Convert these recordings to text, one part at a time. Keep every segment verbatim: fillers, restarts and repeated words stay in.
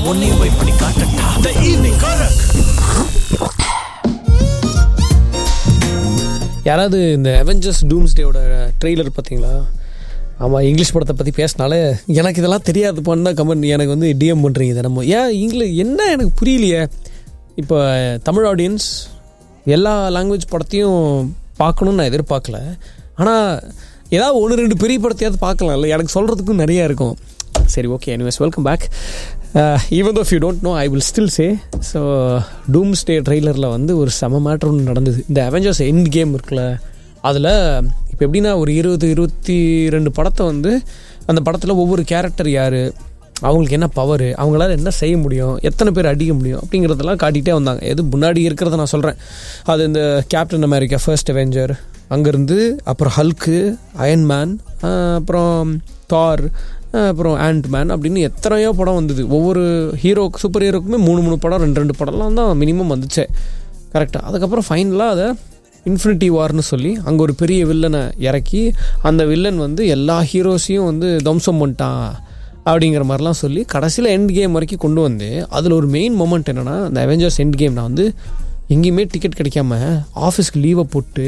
உன்னையும் போய் பண்ணி காட்டட்டா. The evening Karak. யாராவது இந்த அவெஞ்சர்ஸ் டூம்ஸ்டேயோட ட்ரெய்லர் பார்த்தீங்களா? ஆமாம், இங்கிலீஷ் படத்தை பற்றி பேசினாலே எனக்கு இதெல்லாம் தெரியாது பண்ண கமெண்ட் எனக்கு வந்து டிஎம் பண்ணுறீங்க. இதை நம்ம ஏன் இங்கிலீஷ் என்ன எனக்கு புரியலையே. இப்போ தமிழ் ஆடியன்ஸ் எல்லா லாங்குவேஜ் படத்தையும் பார்க்கணுன்னு நான் எதிர்பார்க்கல. ஆனால் ஏதாவது ஒன்று ரெண்டு பெரிய படத்தையாவது பார்க்கலாம்ல, எனக்கு சொல்கிறதுக்கும் நிறையா இருக்கும். சரி, okay, anyways welcome back. Even though if you don't know I will still say. So டூம்ஸ்டே ட்ரெய்லரில் வந்து ஒரு செம மேட்ரு ஒன்று நடந்தது. இந்த அவெஞ்சர்ஸ் எண்ட் கேம் இருக்குல்ல, அதில் இப்போ எப்படின்னா ஒரு இருபது இருபத்தி ரெண்டு படத்தை வந்து அந்த படத்தில் ஒவ்வொரு கேரக்டர் யார், அவங்களுக்கு என்ன பவர், அவங்களால என்ன செய்ய முடியும், எத்தனை பேர் அடிக்க முடியும் அப்படிங்கிறதெல்லாம் காட்டிகிட்டே வந்தாங்க. எது முன்னாடி இருக்கிறத நான் சொல்கிறேன். அது இந்த கேப்டன் அமெரிக்கா ஃபர்ஸ்ட் அவெஞ்சர், அங்கேருந்து அப்புறம் ஹல்க்கு, அயன்மேன், அப்புறம் தார், அப்புறம் ஆண்ட்மேன் அப்படின்னு எத்தனையோ படம் வந்தது. ஒவ்வொரு ஹீரோ சூப்பர் ஹீரோக்குமே மூணு மூணு படம் ரெண்டு ரெண்டு படம்லாம் தான் மினிமம் வந்துச்சு. கரெக்டாக. அதுக்கப்புறம் ஃபைனலாக அதை இன்ஃபினிட்டி வார்னு சொல்லி அங்கே ஒரு பெரிய வில்லனை இறக்கி அந்த வில்லன் வந்து எல்லா ஹீரோஸையும் வந்து தம்சம் பண்ணிட்டான் அப்படிங்கிற மாதிரிலாம் சொல்லி கடைசியில் எண்ட் கேம் வரைக்கும் கொண்டு வந்து அதில் ஒரு மெயின் மொமெண்ட் என்னென்னா, இந்த அவெஞ்சர்ஸ் எண்ட் கேம் நான் வந்து எங்கேயுமே டிக்கெட் கிடைக்காம ஆஃபீஸ்க்கு லீவை போட்டு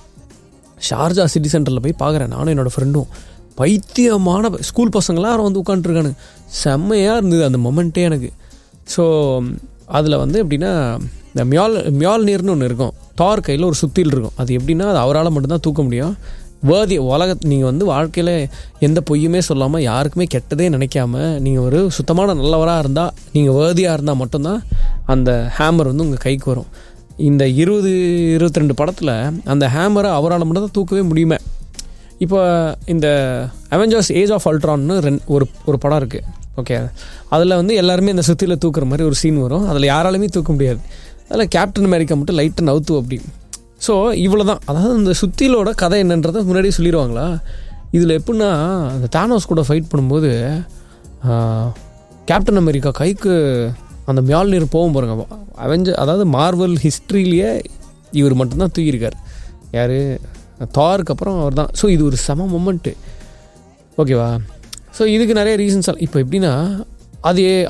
ஷார்ஜா சிட்டி சென்டரில் போய் பார்க்குறேன். நானும் என்னோடய ஃப்ரெண்டும் பைத்தியமான ஸ்கூல் பசங்களாம் வந்து உட்காந்துருக்கானுங்க. செம்மையாக இருந்தது அந்த மொமெண்ட்டே எனக்கு. ஸோ அதில் வந்து எப்படின்னா இந்த மியால் மியால் நீர்னு ஒன்று இருக்கும். தார் கையில் ஒரு சுத்தியில் இருக்கும். அது எப்படின்னா அது அவரால் மட்டும்தான் தூக்க முடியும். வேர்தி உலக நீங்கள் வந்து வாழ்க்கையில் எந்த பொய்யுமே சொல்லாமல் யாருக்குமே கெட்டதே நினைக்காம நீங்கள் ஒரு சுத்தமான நல்லவராக இருந்தால், நீங்கள் வேர்தியாக இருந்தால் மட்டும்தான் அந்த ஹேமர் வந்து உங்கள் கைக்கு வரும். இந்த இருபது இருபத்தி ரெண்டு படத்தில் அந்த ஹேமரை அவரால் மட்டும்தான் தூக்கவே முடியுமே. இப்போ இந்த அவெஞ்சர்ஸ் ஏஜ் ஆஃப் அல்ட்ரான்னு ரெண்டு ஒரு ஒரு படம் இருக்குது. ஓகே, அதில் வந்து எல்லாருமே இந்த சுத்தியில் தூக்குற மாதிரி ஒரு சீன் வரும். அதில் யாராலுமே தூக்க முடியாது. அதில் கேப்டன் அமெரிக்கா மட்டும் லைட்டாக நவுத்து அப்படி. ஸோ இவ்வளோ தான். அதாவது இந்த சுத்திலோட கதை என்னன்றதை முன்னாடியே சொல்லிடுவாங்களா. இதில் எப்படின்னா அந்த தானோஸ் கூட ஃபைட் பண்ணும்போது கேப்டன் அமெரிக்கா கைக்கு அந்த மியால் நீர் போகும் பாருங்க. அவெஞ்சர் அதாவது மார்வல் ஹிஸ்ட்ரியிலேயே இவர் மட்டும்தான் தூக்கியிருக்கார். யார்? தாருக்கு அப்புறம் அவர் தான். ஸோ இது ஒரு செம மொமெண்ட்டு. ஓகேவா? ஸோ இதுக்கு நிறைய ரீசன்ஸ். இப்போ எப்படின்னா அது